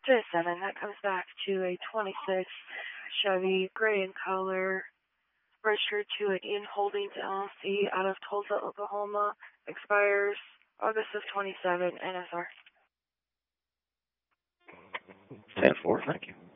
7. That comes back to a 26 Chevy, gray in color, registered to an In Holdings LLC out of Tulsa, Oklahoma. Expires August of 27, NSR. 10-4, thank you.